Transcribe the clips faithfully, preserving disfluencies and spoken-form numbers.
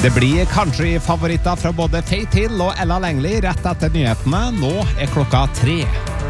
Det blir country-favoritter fra både Faith Hill og Ella Langley rett etter nyhetene. Nå er klokka tre.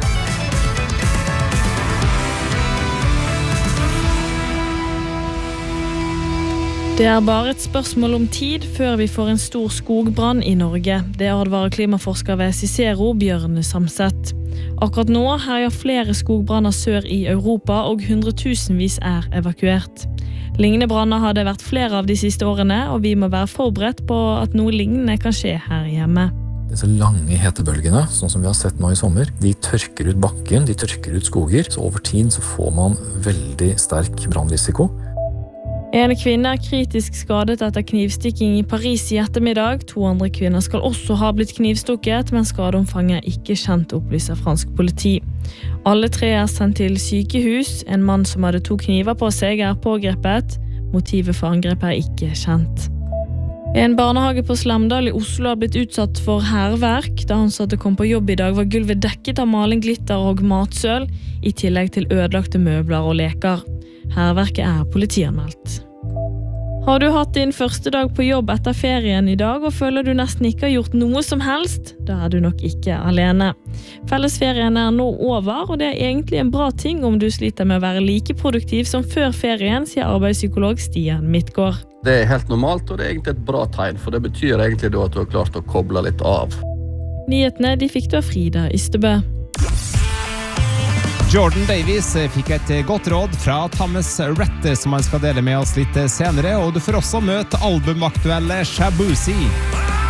Det er bare et spørsmål om tid før vi får en stor skogbrann i Norge. Det advarer klimaforsker ved Cicero, Bjørne Samset. Akkurat nå herjer flere skogbranner sør i Europa, og hundretusenvis er evakuert. Lignende branner har det vært flere av de siste årene, og vi må være forberedt på at noe lignende kan skje her hjemme. Disse lange hetebølgene, sånn som vi har sett nå i sommer, de tørker ut bakken, de tørker ut skoger, så over tid så får man veldig sterk brannrisiko. En kvinne er kritisk skadet etter knivstikking i Paris i ettermiddag. To andre kvinner skal også ha blitt knivstukket, men skadeomfanget er ikke kjent, opplyser fransk politi. Alle tre er sendt til sykehus. En mann som hadde to kniver på seg er pågrepet. Motivet for angrepet er ikke kjent. En barnehage på Slamdal i Oslo har blitt utsatt for hærverk. Da ansatte kom på jobb i dag var gulvet dekket av maling, glitter og matsøl, i tillegg til ødelagte møbler og leker. Hærverket er politianmeldt. Har du hatt din første dag på jobb etter ferien i dag og føler du nesten ikke har gjort noe som helst? Da er du nok ikke alene. Fellesferien er nå over, og det er egentlig en bra ting om du sliter med å være like produktiv som før ferien, sier arbeidspsykolog Stian Midtgaard. Det er helt normalt, og det er egentlig et bra tegn, for det betyr egentlig at du har klart å koble litt av. Nyhetene de fikk du av Frida Ystebø. Jordan Davies fikk et godt råd fra Thomas Rhett som han skal dele med oss litt senere, og du får også møte albumaktuelle Shabuzi.